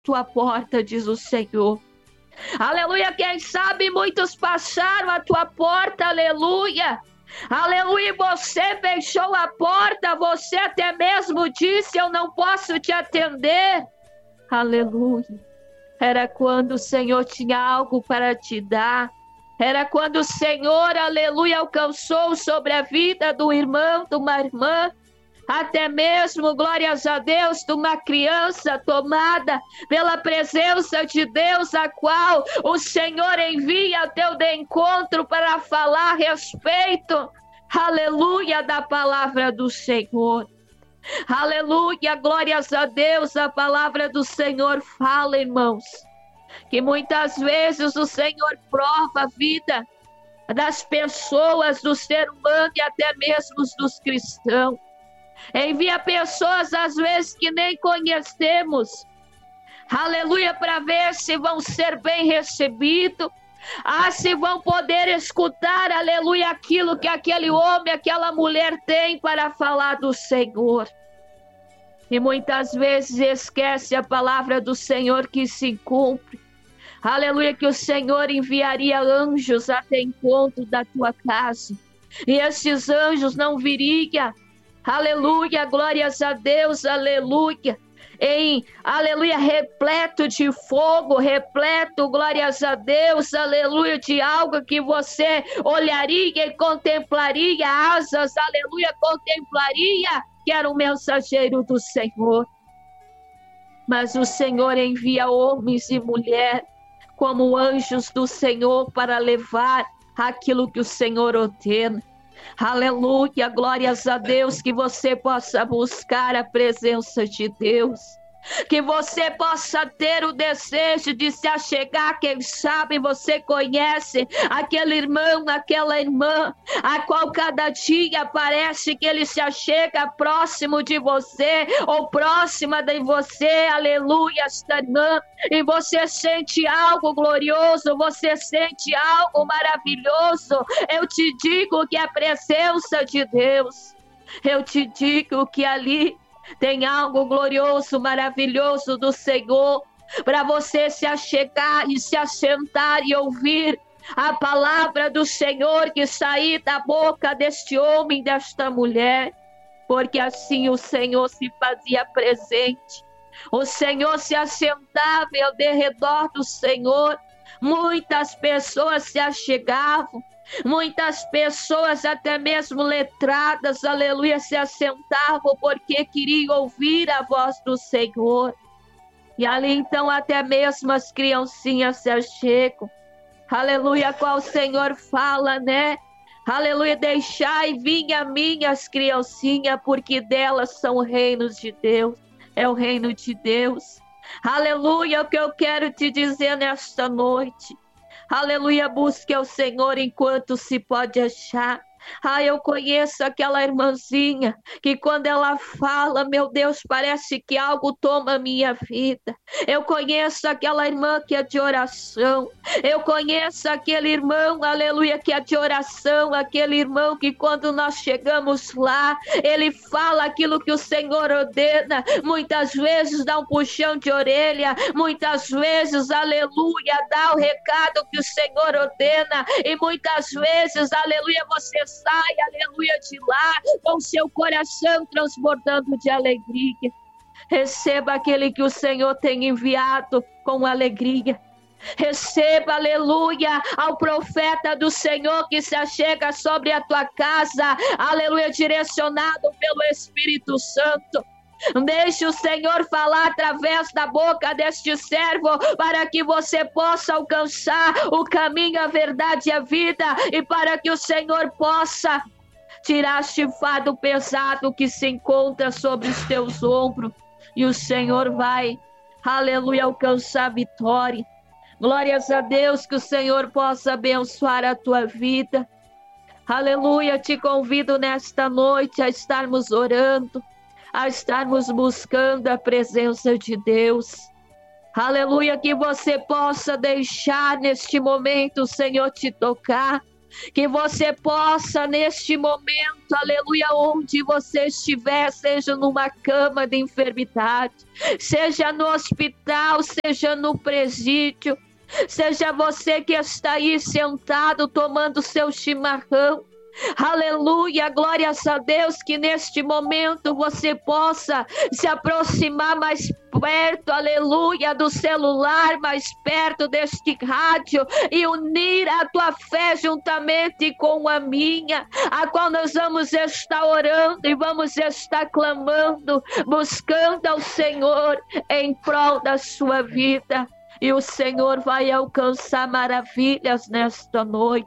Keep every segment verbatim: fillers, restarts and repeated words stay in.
tua porta, diz o Senhor. Aleluia, quem sabe muitos passaram a tua porta, aleluia. Aleluia, você fechou a porta, você até mesmo disse, eu não posso te atender. Aleluia, era quando o Senhor tinha algo para te dar. Era quando o Senhor, aleluia, alcançou sobre a vida do irmão, de uma irmã, até mesmo, glórias a Deus, de uma criança tomada pela presença de Deus, a qual o Senhor envia ao teu de encontro para falar a respeito, aleluia, da palavra do Senhor. Aleluia, glórias a Deus, a palavra do Senhor fala, irmãos, que muitas vezes o Senhor prova a vida das pessoas, do ser humano e até mesmo dos cristãos. Envia pessoas às vezes que nem conhecemos, aleluia, para ver se vão ser bem recebidos, ah, se vão poder escutar, aleluia, aquilo que aquele homem, aquela mulher tem para falar do Senhor. E muitas vezes esquece a palavra do Senhor que se cumpre. Aleluia, que o Senhor enviaria anjos até encontro da tua casa. E esses anjos não viriam, aleluia, glórias a Deus, aleluia, em, aleluia, repleto de fogo, repleto, glórias a Deus, aleluia, de algo que você olharia e contemplaria, asas, aleluia, contemplaria, que era o mensageiro do Senhor. Mas o Senhor envia homens e mulheres como anjos do Senhor para levar aquilo que o Senhor ordena. Aleluia, glórias a Deus, que você possa buscar a presença de Deus, que você possa ter o desejo de se achegar. Quem sabe você conhece aquele irmão, aquela irmã, a qual cada dia parece que ele se achega próximo de você, ou próxima de você, aleluia, esta irmã, e você sente algo glorioso, você sente algo maravilhoso. Eu te digo que a presença de Deus, eu te digo que ali tem algo glorioso, maravilhoso do Senhor, para você se achegar e se assentar e ouvir a palavra do Senhor que sair da boca deste homem, desta mulher, porque assim o Senhor se fazia presente. O Senhor se assentava e ao derredor do Senhor muitas pessoas se achegavam, muitas pessoas até mesmo letradas, aleluia, se assentavam porque queriam ouvir a voz do Senhor. E ali então até mesmo as criancinhas se achegam, aleluia, qual o Senhor fala, né? Aleluia, deixai vir a mim as criancinhas, porque delas são reinos de Deus. É o reino de Deus. Aleluia, o que eu quero te dizer nesta noite. Aleluia, busque ao Senhor enquanto se pode achar. Ah, eu conheço aquela irmãzinha que quando ela fala, meu Deus, parece que algo toma a minha vida. Eu conheço aquela irmã que é de oração. Eu conheço aquele irmão, aleluia, que é de oração. Aquele irmão que quando nós chegamos lá, ele fala aquilo que o Senhor ordena. Muitas vezes dá um puxão de orelha. Muitas vezes, aleluia, dá o recado que o Senhor ordena. E muitas vezes, aleluia, você sai, aleluia, de lá com seu coração transbordando de alegria. Receba aquele que o Senhor tem enviado com alegria. Receba, aleluia, ao profeta do Senhor que se achega sobre a tua casa, aleluia, direcionado pelo Espírito Santo. Deixe o Senhor falar através da boca deste servo, para que você possa alcançar o caminho, a verdade e a vida, e para que o Senhor possa tirar este fardo pesado que se encontra sobre os teus ombros, e o Senhor vai, aleluia, alcançar a vitória. Glórias a Deus, que o Senhor possa abençoar a tua vida. Aleluia, te convido nesta noite a estarmos orando, a estarmos buscando a presença de Deus. Aleluia, que você possa deixar neste momento o Senhor te tocar. Que você possa neste momento, aleluia, onde você estiver, seja numa cama de enfermidade, seja no hospital, seja no presídio, seja você que está aí sentado tomando seu chimarrão, aleluia, glórias a Deus, que neste momento você possa se aproximar mais perto, aleluia, do celular, mais perto deste rádio e unir a tua fé juntamente com a minha, a qual nós vamos estar orando e vamos estar clamando, buscando ao Senhor em prol da sua vida, e o Senhor vai alcançar maravilhas nesta noite.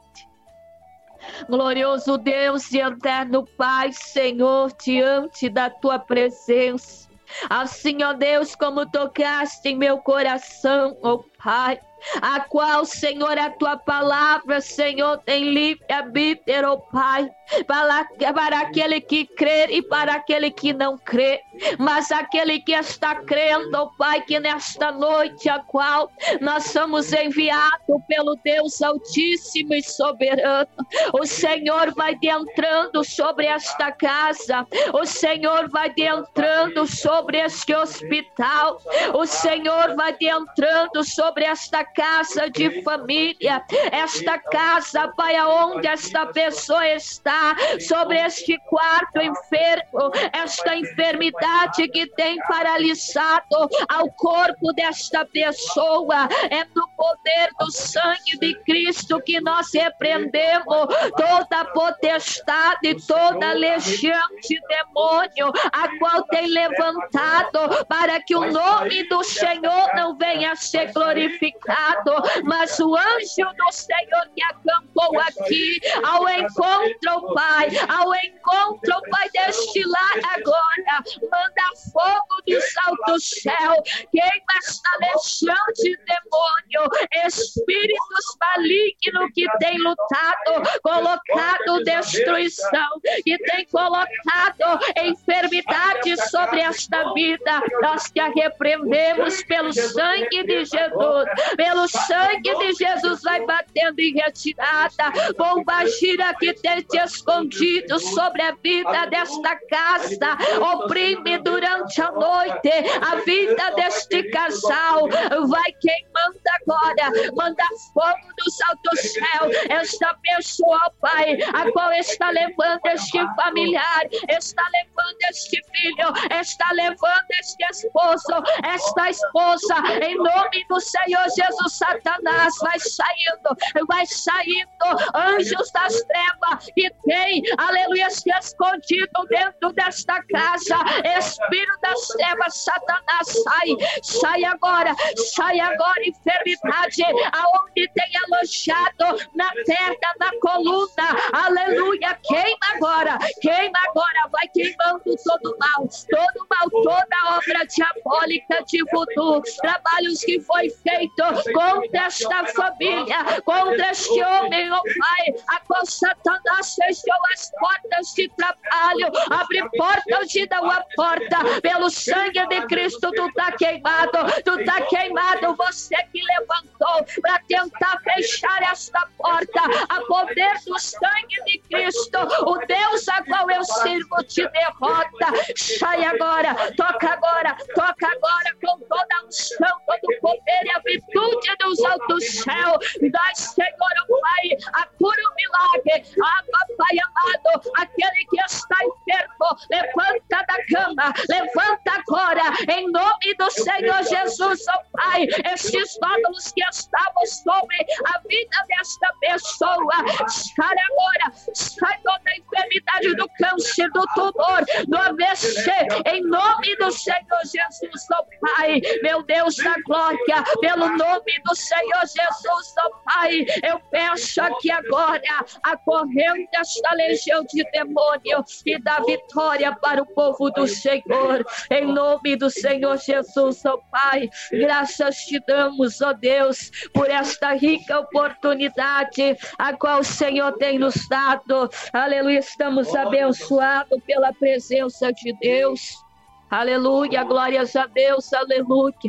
Glorioso Deus e eterno Pai, Senhor, diante da tua presença, assim, ó Deus, como tocaste em meu coração, ó Pai, a qual, Senhor, a tua palavra, Senhor, tem livre arbítrio, ó Pai, para, para aquele que crê e para aquele que não crê, mas aquele que está crendo, ó Pai, que nesta noite, a qual nós somos enviados pelo Deus Altíssimo e Soberano, o Senhor vai entrando sobre esta casa, o Senhor vai entrando sobre este hospital, o Senhor vai entrando sobre esta casa de família, esta casa, Pai, aonde esta pessoa está, sobre este quarto enfermo, esta enfermidade que tem paralisado ao corpo desta pessoa, é no poder do sangue de Cristo que nós repreendemos toda potestade, toda legião de demônio, a qual tem levantado para que o nome do Senhor não venha a ser glorificado, mas o anjo do Senhor que acampou aqui, ao encontro, Pai, ao encontro, Pai, deste lar agora, manda fogo dos altos céus, queima esta legião de demônio, espíritos malignos que tem lutado, colocado destruição, que tem colocado enfermidade sobre esta vida, nós que a repreendemos pelo sangue de Jesus, pelo sangue de Jesus, vai batendo em retirada, bomba gira que tem te escondido sobre a vida desta casa, oprime durante a noite a vida deste casal, vai queimando agora, manda fogo dos altos céus, esta pessoa, Pai, a qual está levando este familiar, está levando este filho, está levando este esposo, esta esposa, em nome do Senhor Jesus. Satanás vai saindo, vai saindo, anjos das trevas que tem, aleluia, se escondido dentro desta casa, espírito das trevas, Satanás, sai, sai agora, sai agora, enfermidade, aonde tem alojado, na perna, na coluna, aleluia, queima agora, queima agora, vai queimando todo mal, todo mal, toda obra diabólica de voodoo, trabalhos que foi feito contra esta família, contra este homem, ó Pai, a qual Satanás fechou as portas de trabalho, abre porta onde não há porta, pelo sangue de Cristo tu tá queimado, tu tá queimado, você que levantou para tentar fechar esta porta, a poder do sangue de Cristo, o Deus a qual eu sirvo te derrota, sai agora, toca agora, toca agora com toda a unção, todo o poder e a virtude dos altos céus, dai, Senhor, ó Pai, a cura, o milagre, ah, Papai amado, aquele que está enfermo, levanta da cama, levanta agora, em nome do Senhor Jesus, ó Pai, estes nódulos que estavam sobre a vida desta pessoa, sai agora, sai toda a enfermidade do câncer, do tumor, do A V C, em nome do Senhor Jesus, ó Pai, meu Deus da glória, pelo nome do Senhor Jesus, ó Pai, eu peço aqui agora a corrente desta legião de demônio e da vitória para o povo do Senhor, em nome do Senhor Jesus, ó Pai, graças te damos, ó Deus, por esta rica oportunidade a qual o Senhor tem nos dado, aleluia, estamos abençoados pela presença de Deus, aleluia, glórias a Deus, aleluia.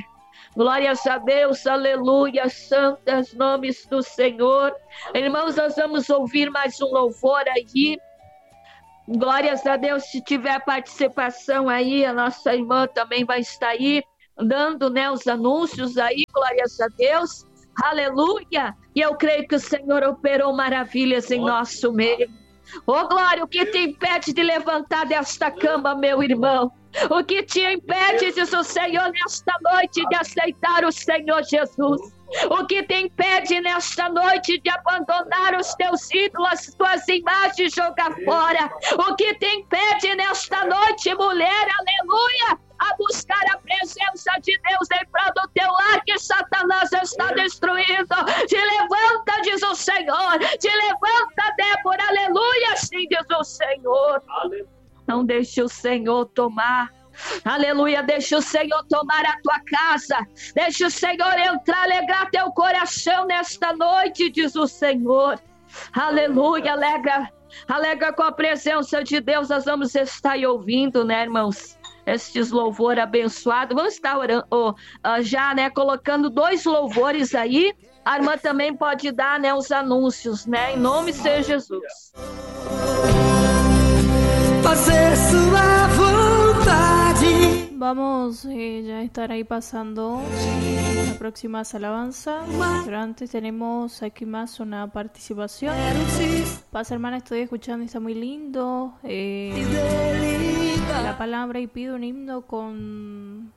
Glórias a Deus, aleluia, santos nomes do Senhor. Irmãos, nós vamos ouvir mais um louvor aí. Glórias a Deus, se tiver participação aí, a nossa irmã também vai estar aí, dando, né, os anúncios aí, glórias a Deus, aleluia. E eu creio que o Senhor operou maravilhas em nosso meio. Ô, glória, o que te impede de levantar desta cama, meu irmão? O que te impede, diz o Senhor, nesta noite, de aceitar o Senhor Jesus? O que te impede nesta noite de abandonar os teus ídolos, as tuas imagens, jogar fora? O que te impede nesta noite, mulher, aleluia, a buscar a presença de Deus em prol do teu lar, que Satanás está destruindo? Te levanta, diz o Senhor, te levanta, Débora, aleluia, assim diz o Senhor. Não deixe o Senhor tomar, aleluia, deixa o Senhor tomar a tua casa, deixa o Senhor entrar, alegrar teu coração nesta noite, diz o Senhor, aleluia, alegra, alegra com a presença de Deus. Nós vamos estar aí ouvindo, né, irmãos, estes louvores abençoados. Vamos estar orando, oh, uh, já, né, colocando dois louvores aí. A irmã também pode dar, né, os anúncios, né, em nome de Jesus. Fazer sua vontade. Vamos eh, ya a estar ahí pasando las próximas alabanzas, pero antes tenemos aquí más una participación. Pasa, hermana, estoy escuchando y está muy lindo eh, la palabra, y pido un himno con...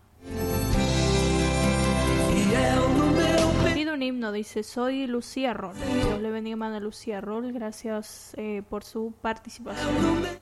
Pido un himno, dice, soy Lucía Roll. Dios le bendiga, hermana Lucía Roll, gracias eh, por su participación.